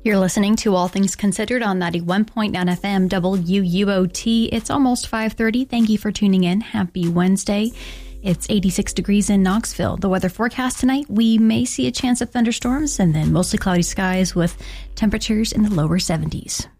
You're listening to All Things Considered on 91.9 FM WUOT. It's almost 5:30. Thank you for tuning in. Happy Wednesday. It's 86 degrees in Knoxville. The weather forecast tonight, we may see a chance of thunderstorms and then mostly cloudy skies with temperatures in the lower 70s.